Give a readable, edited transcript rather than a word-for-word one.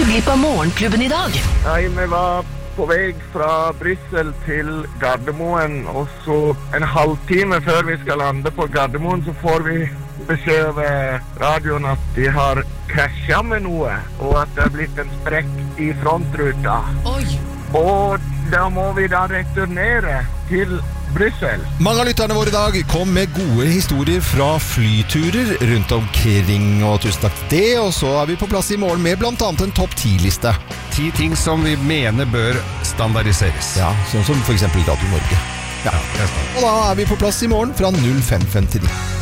du bli på morgenklubben I dag? Nei, vi var på vei fra Brussel til Gardermoen, og så en halvtime før vi skal lande på Gardermoen, så får vi beskjed over radioen at de har krasjet med noe, og at det har blitt en sprekk I frontruta. Oi. Og da må vi da returnere til Brussel. Mange av lytterne våre I dag kom med gode historier fra flyturer rundt omkring, og tusen takk til det. Og så vi på plass I morgen med blant annet en topp 10-liste. 10 ting som vi mener bør standardiseres. Ja, sånn som for eksempel Radio Norge. Ja. Og da vi på plass I morgen fra 05:59.